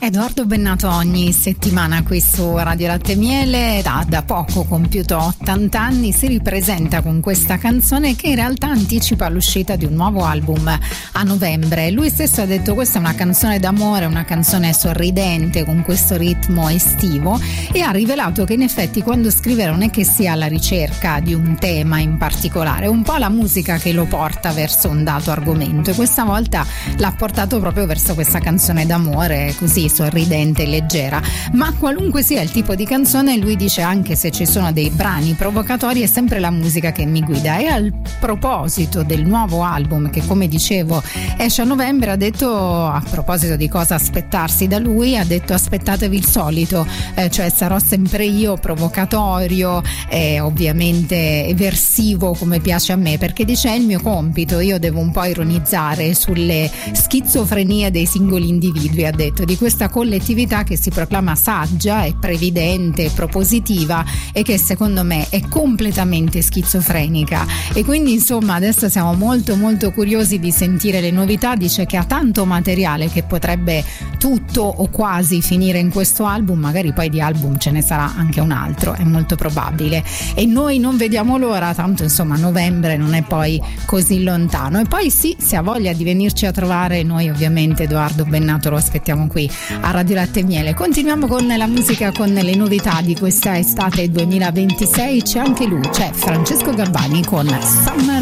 Edoardo Bennato ogni settimana qui su Radio Latte e Miele, da poco compiuto 80 anni, si ripresenta con questa canzone che in realtà anticipa l'uscita di un nuovo album a novembre. Lui stesso ha detto: questa è una canzone d'amore, una canzone sorridente con questo ritmo estivo, e ha rivelato che in effetti quando scrive non è che sia alla ricerca di un tema in particolare, è un po' la musica che lo porta verso un dato argomento, e questa volta l'ha portato proprio verso questa canzone d'amore così sorridente e leggera. Ma qualunque sia il tipo di canzone, lui dice: anche se ci sono dei brani provocatori, è sempre la musica che mi guida. E al proposito del nuovo album, che come dicevo esce a novembre, ha detto, a proposito di cosa aspettarsi da lui, ha detto: aspettatevi il solito, cioè sarò sempre io, provocatorio, ovviamente eversivo come piace a me, perché dice è il mio compito, io devo un po' ironizzare sulle schizofrenie dei singoli individui, ha detto, di questa collettività che si proclama saggia e previdente, propositiva, e che secondo me è completamente schizofrenica. E quindi insomma adesso siamo molto molto curiosi di sentire le novità. Dice che ha tanto materiale che potrebbe tutto o quasi finire in questo album, magari poi di album ce ne sarà anche un altro, è molto probabile, e noi non vediamo l'ora, tanto insomma novembre non è poi così lontano. E poi sì, se ha voglia di venirci a trovare, noi ovviamente Edoardo Bennato lo aspettiamo qui a Radio Latte e Miele. Continuiamo con la musica, con le novità di questa estate 2026. C'è anche lui, c'è Francesco Gabbani con Summer